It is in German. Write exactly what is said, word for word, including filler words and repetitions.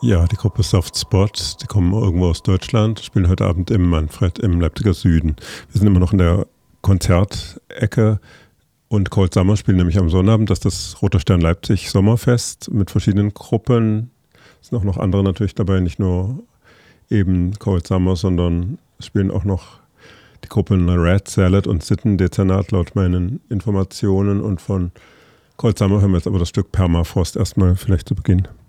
Ja, die Gruppe Soft Spot, die kommen irgendwo aus Deutschland, spielen heute Abend im Manfred im Leipziger Süden. Wir sind immer noch in der Konzertecke und Cold Summer spielen nämlich am Sonnabend. Das ist das Roter Stern Leipzig Sommerfest mit verschiedenen Gruppen. Es sind auch noch andere natürlich dabei, nicht nur eben Cold Summer, sondern es spielen auch noch die Gruppen Red Salad und Sitten Dezernat laut meinen Informationen. Und von Cold Summer hören wir jetzt aber das Stück Permafrost erstmal vielleicht zu Beginn.